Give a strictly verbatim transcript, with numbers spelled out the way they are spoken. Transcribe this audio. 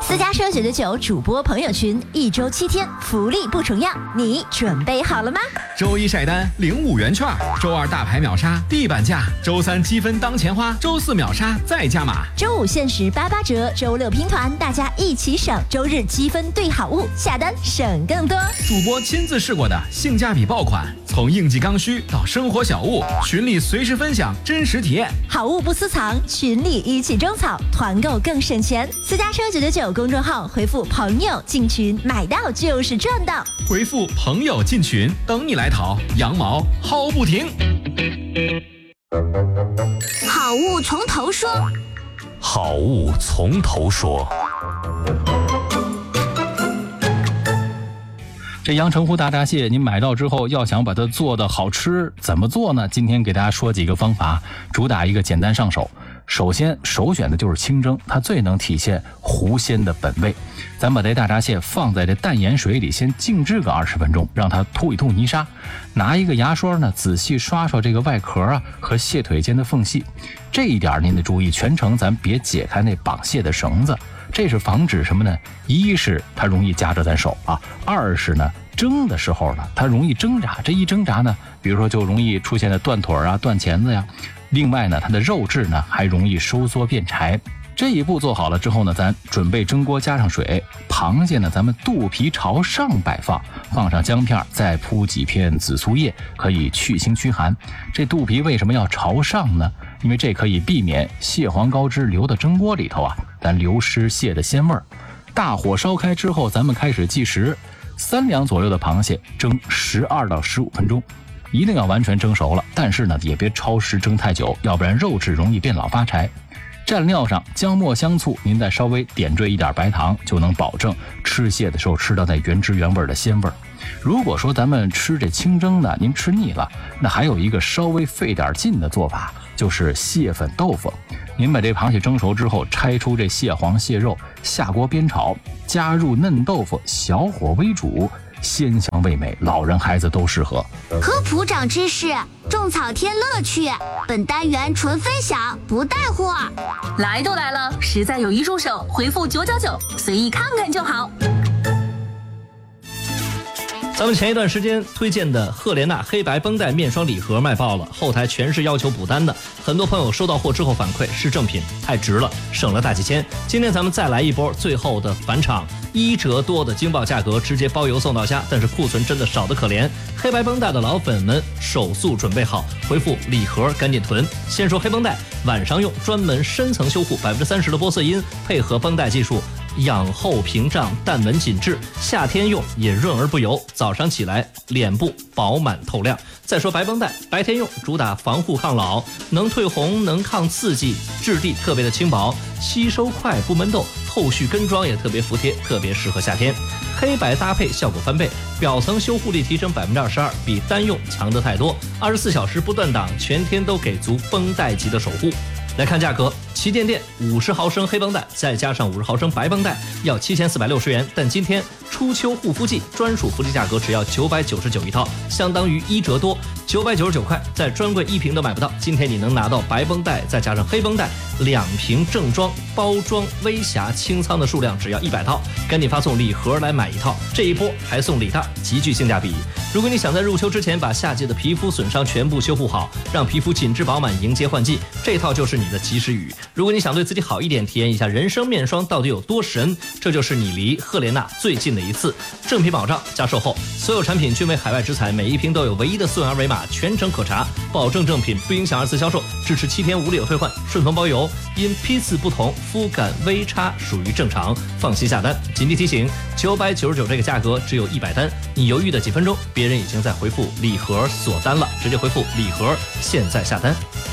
私家车九九九主播朋友群，一周七天，福利不重样，你准备好了吗？ 周一晒单领五元券，周二大牌秒杀地板价，周三积分当钱花，周四秒杀再加码， 周五限时八八折，周六拼团，大家一起省，周日积分兑好物，下单省更多。 主播亲自试过的性价比爆款，从应季刚需到生活小物，群里随时分享真实体验， 好物不私藏，群里一起种草，团购更省钱。私家车九九九公众号回复朋友进群，买到就是赚到。 回复朋友进群，等你来淘，羊毛薅不停。 好物从头说， 好物从头说。这阳澄湖大闸蟹，您买到之后要想把它做的好吃，怎么做呢？今天给大家说几个方法，主打一个简单上手。首先首选的就是清蒸，它最能体现湖鲜的本味。咱把这大闸蟹放在这淡盐水里先静置个二十分钟，让它吐一吐泥沙。拿一个牙刷呢，仔细刷刷这个外壳啊和蟹腿间的缝隙。这一点您得注意，全程咱别解开那绑蟹的绳子，这是防止什么呢？一是它容易夹着咱手啊，二是呢蒸的时候呢它容易挣扎，这一挣扎呢，比如说就容易出现的断腿啊、断钳子呀。另外呢，它的肉质呢还容易收缩变柴。这一步做好了之后呢，咱准备蒸锅，加上水，螃蟹呢咱们肚皮朝上摆放，放上姜片，再铺几片紫苏叶，可以去腥驱寒。这肚皮为什么要朝上呢？因为这可以避免蟹黄膏汁流到蒸锅里头啊，咱流失蟹的鲜味儿。大火烧开之后，咱们开始计时，三两左右的螃蟹蒸十二到十五分钟。一定要完全蒸熟了，但是呢也别超时蒸太久，要不然肉质容易变老发柴。蘸料上姜末香醋，您再稍微点缀一点白糖，就能保证吃蟹的时候吃到那原汁原味的鲜味。如果说咱们吃这清蒸呢，您吃腻了，那还有一个稍微费点劲的做法，就是蟹粉豆腐。您把这螃蟹蒸熟之后，拆出这蟹黄蟹肉，下锅煸炒，加入嫩豆腐，小火微煮，鲜香味美，老人孩子都适合。 科普长知识，种草添乐趣。本单元纯分享，不带货。 来都来了，实在有一入手，回复九九九，随意看看就好。 咱们前一段时间推荐的赫莲娜黑白绷带面霜礼盒卖爆了，后台全是要求补单的，很多朋友收到货之后反馈是正品，太值了，省了大几千。今天咱们再来一波最后的返场，一折多的惊爆价格，直接包邮送到家，但是库存真的少得可怜。黑白绷带的老粉们手速准备好，回复礼盒赶紧囤。先说黑绷带，晚上用专门深层修护，百分之三十的玻色因配合绷带技术，养厚屏障，淡纹紧致，夏天用也润而不油，早上起来脸部饱满透亮。再说白绷带，白天用主打防护抗老，能退红，能抗刺激，质地特别的轻薄，吸收快不闷痘，后续跟妆也特别服帖，特别适合夏天。黑白搭配效果翻倍，表层修护力提升百分之二十二，比单用强得太多，二十四小时不断档，全天都给足绷带级的守护。来看价格，旗舰店五十毫升黑绷带再加上五十毫升白绷带要七千四百六十元，但今天初秋护肤季专属福利价格只要九百九十九一套，相当于一折多，九百九十九块，在专柜一瓶都买不到。今天你能拿到白绷带再加上黑绷带两瓶正装，包装微瑕清仓的数量只要一百套，赶紧发送礼盒来买一套，这一波还送礼大，极具性价比。如果你想在入秋之前把夏季的皮肤损伤全部修护好，让皮肤紧致饱满，迎接换季，这套就是你的及时雨。如果你想对自己好一点，体验一下人生面霜到底有多神，这就是你离赫莲娜最近的一次。正品保障加售后，所有产品均为海外直采，每一瓶都有唯一的溯源二维码，全程可查，保证正品，不影响二次销售，支持七天无理由退换，顺丰包邮。因批次不同，肤感微差属于正常，放心下单。紧急提醒，九百九十九这个价格只有一百单，你犹豫的几分钟，别人已经在回复礼盒锁单了，直接回复礼盒，现在下单。